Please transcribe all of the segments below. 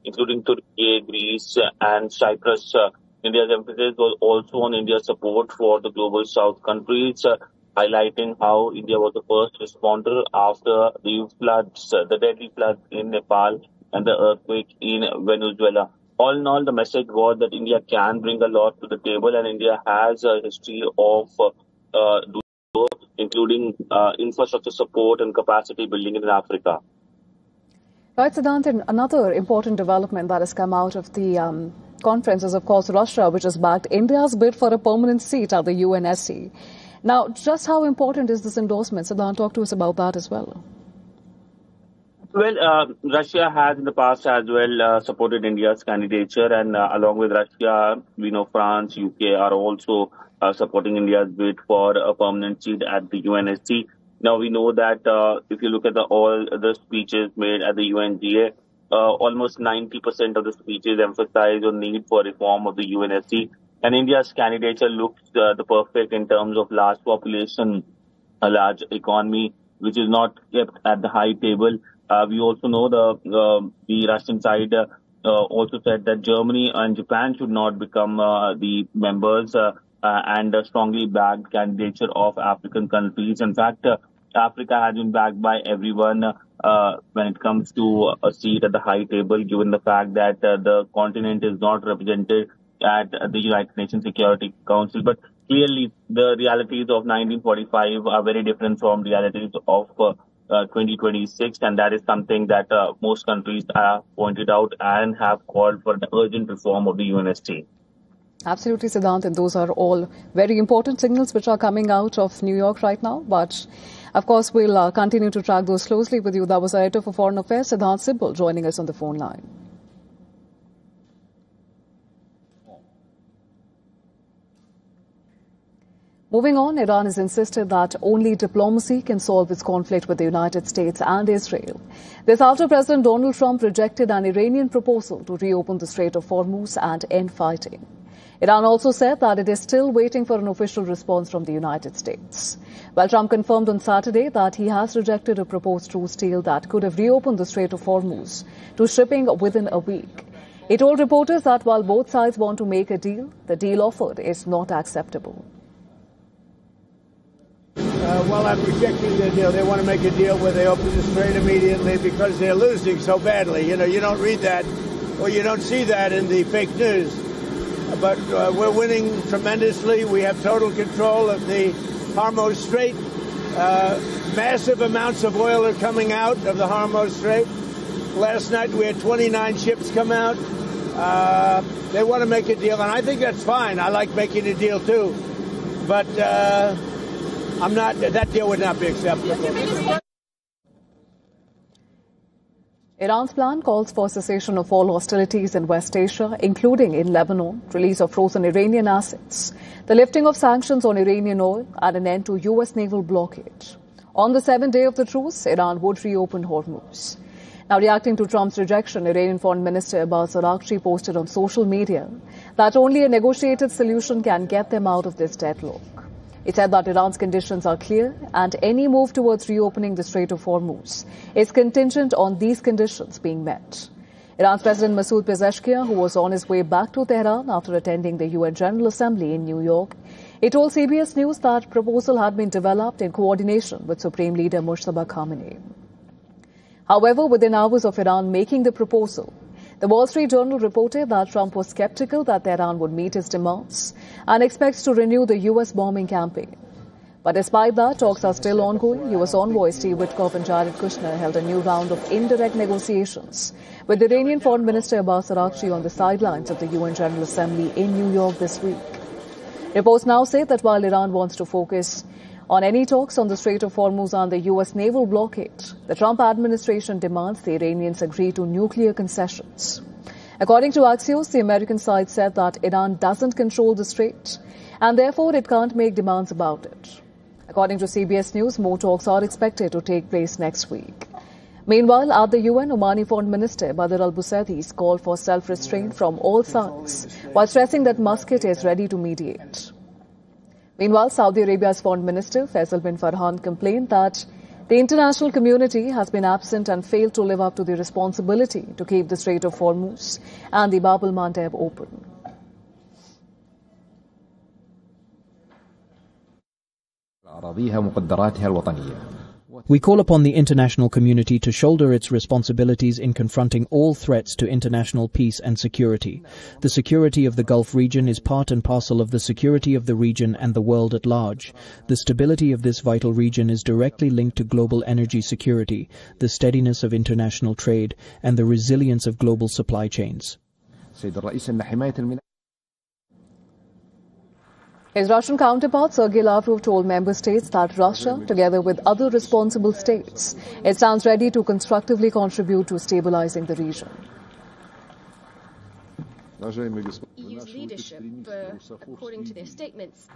including Turkey, Greece, and Cyprus. India's emphasis was also on India's support for the global south countries, highlighting how India was the first responder after the floods, the deadly floods in Nepal and the earthquake in Venezuela. All in all, the message was that India can bring a lot to the table, and India has a history of doing so, including infrastructure support and capacity building in Africa. Right, Siddhant, another important development that has come out of the conference is, of course, Russia, which has backed India's bid for a permanent seat at the UNSC. Now, just how important is this endorsement? Siddhant, talk to us about that as well. Well, Russia has in the past as well supported India's candidature, and along with Russia, we know France, UK are also supporting India's bid for a permanent seat at the UNSC. Now, we know that if you look at all the speeches made at the UNGA, almost 90% of the speeches emphasize on need for reform of the UNSC. And India's candidature looks the perfect in terms of large population, a large economy, which is not kept at the high table. We also know the Russian side also said that Germany and Japan should not become the members and strongly backed candidature of African countries. In fact, Africa has been backed by everyone when it comes to a seat at the high table, given the fact that the continent is not represented at the United Nations Security Council. But clearly, the realities of 1945 are very different from realities of 2026, and that is something that most countries have pointed out and have called for an urgent reform of the UNSC. Absolutely, Siddhant, and those are all very important signals which are coming out of New York right now. But, of course, we'll continue to track those closely with you. That was Director for Foreign Affairs, Siddhant Sibal, joining us on the phone line. Moving on, Iran has insisted that only diplomacy can solve its conflict with the United States and Israel. This after President Donald Trump rejected an Iranian proposal to reopen the Strait of Hormuz and end fighting. Iran also said that it is still waiting for an official response from the United States. While Trump confirmed on Saturday that he has rejected a proposed truce deal that could have reopened the Strait of Hormuz to shipping within a week. He told reporters that while both sides want to make a deal, the deal offered is not acceptable. Well, I'm rejecting the deal. They want to make a deal where they open the strait immediately because they're losing so badly. You know, you don't read that or you don't see that in the fake news. But we're winning tremendously. We have total control of the Hormuz Strait. Massive amounts of oil are coming out of the Hormuz Strait. Last night we had 29 ships come out. They want to make a deal, and I think that's fine. I like making a deal too. But that deal would not be acceptable. Iran's plan calls for cessation of all hostilities in West Asia, including in Lebanon, release of frozen Iranian assets, the lifting of sanctions on Iranian oil, and an end to U.S. naval blockade. On the 7th day of the truce, Iran would reopen Hormuz. Now, reacting to Trump's rejection, Iranian Foreign Minister Abbas Araghchi posted on social media that only a negotiated solution can get them out of this deadlock. He said that Iran's conditions are clear and any move towards reopening the Strait of Hormuz is contingent on these conditions being met. Iran's President Masoud Pezeshkian, who was on his way back to Tehran after attending the UN General Assembly in New York, he told CBS News that proposal had been developed in coordination with Supreme Leader Mujtaba Khamenei. However, within hours of Iran making the proposal, the Wall Street Journal reported that Trump was skeptical that Tehran would meet his demands and expects to renew the U.S. bombing campaign. But despite that, talks are still ongoing. U.S. envoys Steve Witkoff and Jared Kushner held a new round of indirect negotiations with Iranian Foreign Minister Abbas Araghchi on the sidelines of the UN General Assembly in New York this week. Reports now say that while Iran wants to focus on any talks on the Strait of Hormuz and the U.S. naval blockade, the Trump administration demands the Iranians agree to nuclear concessions. According to Axios, the American side said that Iran doesn't control the strait and therefore it can't make demands about it. According to CBS News, more talks are expected to take place next week. Meanwhile, at the UN, Omani Foreign Minister Badr al-Busati's called for self-restraint from all sides while stressing that Muscat is ready to mediate. Meanwhile, Saudi Arabia's Foreign Minister Faisal bin Farhan complained that The international community has been absent and failed to live up to the responsibility to keep the Strait of Hormuz and the Bab el-Mandeb open. We call upon the international community to shoulder its responsibilities in confronting all threats to international peace and security. The security of the Gulf region is part and parcel of the security of the region and the world at large. The stability of this vital region is directly linked to global energy security, the steadiness of international trade, and the resilience of global supply chains. His Russian counterpart, Sergei Lavrov, told member states that Russia, together with other responsible states, it stands ready to constructively contribute to stabilizing the region. EU's leadership, according to their statements,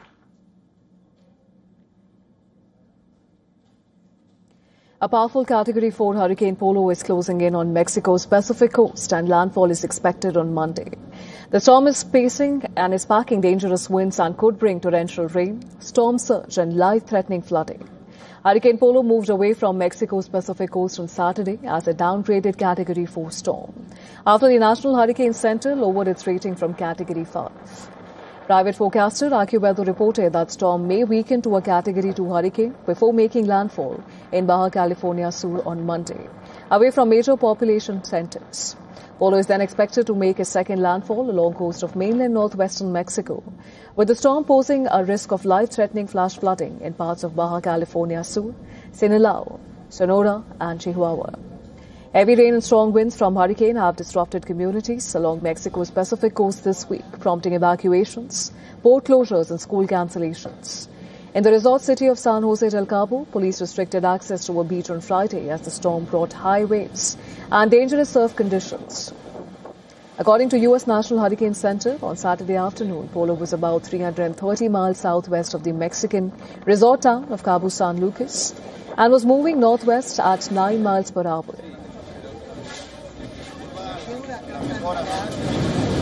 a powerful Category 4 Hurricane Polo is closing in on Mexico's Pacific coast and landfall is expected on Monday. The storm is pacing and is packing dangerous winds and could bring torrential rain, storm surge and life-threatening flooding. Hurricane Polo moved away from Mexico's Pacific coast on Saturday as a downgraded Category 4 storm, after the National Hurricane Center lowered its rating from Category 5. Private forecaster AccuWeather reported that storm may weaken to a Category 2 hurricane before making landfall in Baja California Sur on Monday, away from major population centers. Polo is then expected to make a second landfall along coast of mainland northwestern Mexico, with the storm posing a risk of life-threatening flash flooding in parts of Baja California Sur, Sinaloa, Sonora and Chihuahua. Heavy rain and strong winds from hurricane have disrupted communities along Mexico's Pacific coast this week, prompting evacuations, port closures and school cancellations. In the resort city of San Jose del Cabo, police restricted access to a beach on Friday as the storm brought high waves and dangerous surf conditions. According to U.S. National Hurricane Center, on Saturday afternoon, Polo was about 330 miles southwest of the Mexican resort town of Cabo San Lucas and was moving northwest at 9 miles per hour.